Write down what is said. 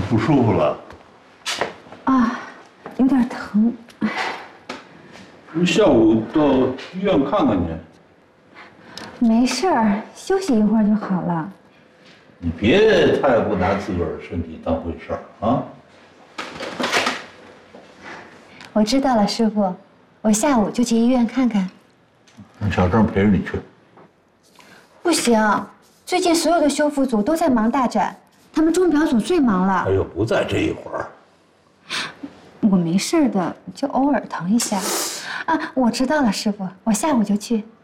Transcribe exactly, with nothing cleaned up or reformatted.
不舒服了？ 啊，有点疼。 你下午到医院看看去。 没事儿，休息一会儿就好了。 你别太不拿自个儿身体当回事儿啊！ 我知道了，师傅，我下午就去医院看看。 让小郑陪着你去。 不行，最近所有的修复组都在忙大展，他们钟表组最忙了。 他又不在这一会儿。 我没事的，就偶尔疼一下。啊，我知道了，师傅，我下午就去。